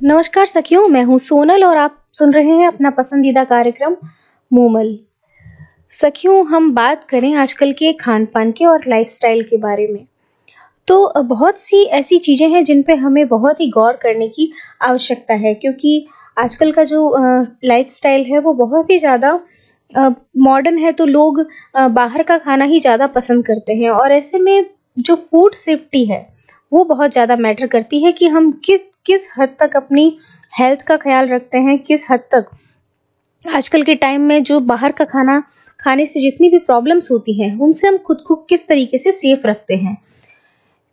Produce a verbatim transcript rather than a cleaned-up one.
नमस्कार सखियों, मैं हूँ सोनल और आप सुन रहे हैं अपना पसंदीदा कार्यक्रम मूमल। सखियों, हम बात करें आजकल के खान-पान के और लाइफ़स्टाइल के बारे में, तो अ, बहुत सी ऐसी चीज़ें हैं जिन पे हमें बहुत ही गौर करने की आवश्यकता है क्योंकि आजकल का जो अ, लाइफ़स्टाइल है वो बहुत ही ज़्यादा अ, मॉडर्न है, तो लोग अ, बाहर का खाना ही ज़्यादा पसंद करते हैं और ऐसे में जो फूड सेफ्टी है, वो बहुत ज़्यादा मैटर करती है कि हम कि किस हद तक अपनी हेल्थ का ख़्याल रखते हैं, किस हद तक आजकल के टाइम में जो बाहर का खाना खाने से जितनी भी प्रॉब्लम्स होती हैं, उनसे हम खुद को किस तरीके से सेफ रखते हैं।